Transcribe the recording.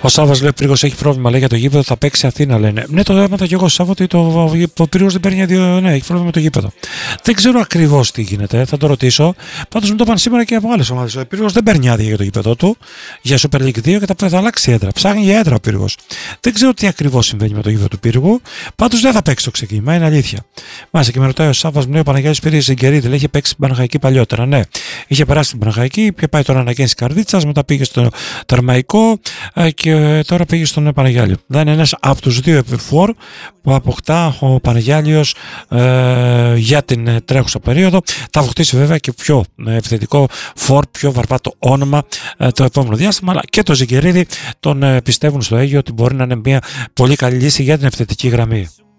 Ο Σάββας λέει: ο Πύργος έχει πρόβλημα, λέει, για το γήπεδο, θα παίξει Αθήνα, λένε. Ναι, το έμαθα και εγώ, Σάββα, ότι ο Πύργος δεν παίρνει ναι, έχει πρόβλημα με το γήπεδο. Δεν ξέρω ακριβώς τι γίνεται, θα το ρωτήσω. Πάντως μου το είπαν σήμερα και από άλλες ομάδες. Ο Πύργος δεν παίρνει άδεια για το γήπεδο του, για Super League 2 και θα αλλάξει έδρα. Ψάχνει για έδρα ο Πύργος. Δεν ξέρω τι ακριβώς συμβαίνει με το γήπεδο του Πύργου. Πάντως δεν θα παίξει το ξεκίνημα, είναι αλήθεια. Μάλιστα, και με ρωτάει ο Σάββας, μου λέει: ο Παναγιώτης πήρε Ζιγκερίδη, λέει, είχε παίξει την Παναχαϊκή παλιότερα. Ναι, είχε περάσει την Παναχαϊκή, είχε πάει τώρα ανακαίνιση Καρδίτσας, μετά πήγε στο Τερμαϊκό και τώρα πήγε στον Παναγιάλιο. Δεν είναι ένας από τους δύο επιφόρ που αποκτά ο Παναγιάλιος για την τρέχουσα περίοδο. Θα αποκτήσει βέβαια και πιο επιθετικό φορ, πιο βαρβάτο όνομα το επόμενο διάστημα, αλλά και το Ζιγκερίδη τον πιστεύουν στο Αίγυο ότι μπορεί να είναι μια πολύ καλή λύση για την επιθετική γραμμή.